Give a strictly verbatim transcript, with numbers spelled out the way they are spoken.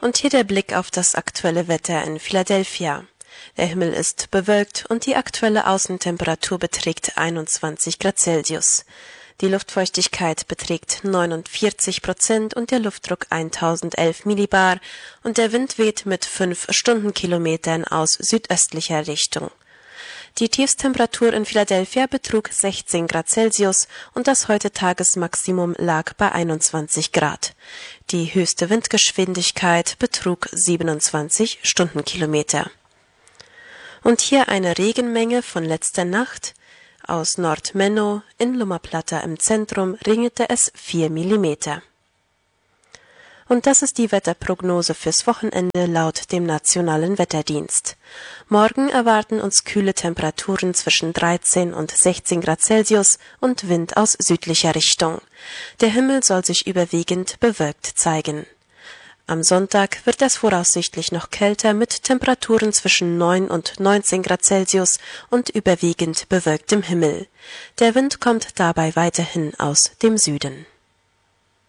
Und hier der Blick auf das aktuelle Wetter in Philadelphia. Der Himmel ist bewölkt und die aktuelle Außentemperatur beträgt einundzwanzig Grad Celsius. Die Luftfeuchtigkeit beträgt neunundvierzig Prozent und der Luftdruck tausendelf Millibar und der Wind weht mit fünf Stundenkilometern aus südöstlicher Richtung. Die Tiefstemperatur in Philadelphia betrug sechzehn Grad Celsius und das heute Tagesmaximum lag bei einundzwanzig Grad. Die höchste Windgeschwindigkeit betrug siebenundzwanzig Stundenkilometer. Und hier eine Regenmenge von letzter Nacht. Aus Nord-Menno in Loma Plata im Zentrum regnete es vier Millimeter. Und das ist die Wetterprognose fürs Wochenende laut dem Nationalen Wetterdienst. Morgen erwarten uns kühle Temperaturen zwischen dreizehn und sechzehn Grad Celsius und Wind aus südlicher Richtung. Der Himmel soll sich überwiegend bewölkt zeigen. Am Sonntag wird es voraussichtlich noch kälter mit Temperaturen zwischen neun und neunzehn Grad Celsius und überwiegend bewölktem Himmel. Der Wind kommt dabei weiterhin aus dem Süden.